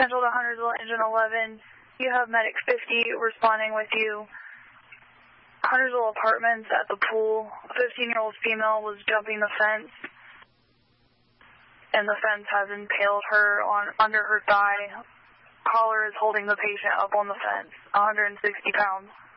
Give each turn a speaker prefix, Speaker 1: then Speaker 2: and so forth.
Speaker 1: Central to Huntersville, Engine 11. You have Medic 50 responding with you. Huntersville Apartments at the pool. A 15-year-old female was jumping the fence, and the fence has impaled her under her thigh. Caller is holding the patient up on the fence, 160 pounds.